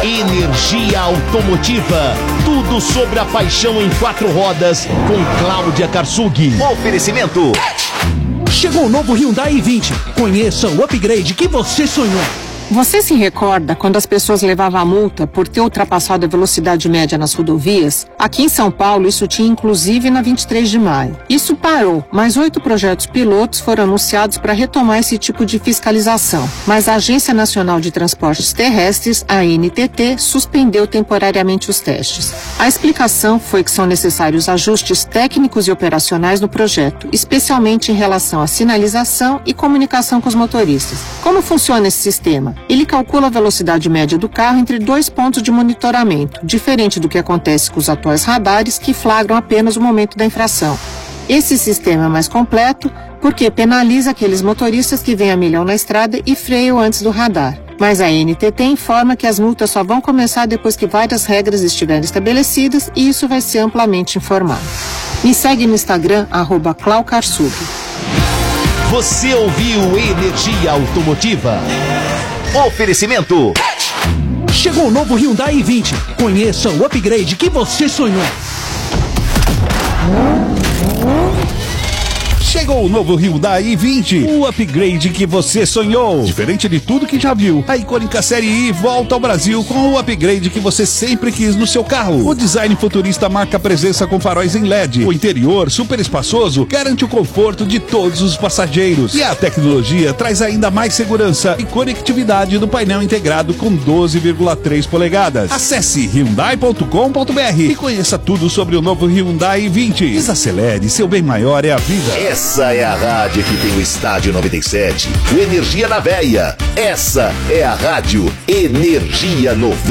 Energia Automotiva. Tudo sobre a paixão em 4 rodas com Cláudia Karsug. Oferecimento. Chegou o novo Hyundai i20. Conheça o upgrade que você sonhou. Você se recorda quando as pessoas levavam a multa por ter ultrapassado a velocidade média nas rodovias? Aqui em São Paulo, isso tinha inclusive na 23 de maio. Isso parou, mas 8 projetos pilotos foram anunciados para retomar esse tipo de fiscalização. Mas a Agência Nacional de Transportes Terrestres, a ANTT, suspendeu temporariamente os testes. A explicação foi que são necessários ajustes técnicos e operacionais no projeto, especialmente em relação à sinalização e comunicação com os motoristas. Como funciona esse sistema? Ele calcula a velocidade média do carro entre 2 pontos de monitoramento, diferente do que acontece com os atuais radares que flagram apenas o momento da infração. Esse sistema é mais completo porque penaliza aqueles motoristas que vêm a milhão na estrada e freiam antes do radar. Mas a ANTT informa que as multas só vão começar depois que várias regras estiverem estabelecidas e isso vai ser amplamente informado. Me segue no Instagram, @claukarsug. Você ouviu Energia Automotiva? Oferecimento. Chegou o novo Hyundai i20. Conheça o upgrade que você sonhou. Chegou o novo Hyundai i20, o upgrade que você sonhou. Diferente de tudo que já viu, a icônica série I volta ao Brasil com o upgrade que você sempre quis no seu carro. O design futurista marca presença com faróis em LED. O interior, super espaçoso, garante o conforto de todos os passageiros. E a tecnologia traz ainda mais segurança e conectividade no painel integrado com 12,3 polegadas. Acesse hyundai.com.br e conheça tudo sobre o novo Hyundai i20. Desacelere, seu bem maior é a vida. Essa é a rádio que tem o Estádio 97, o Energia na Veia. Essa é a rádio Energia 97.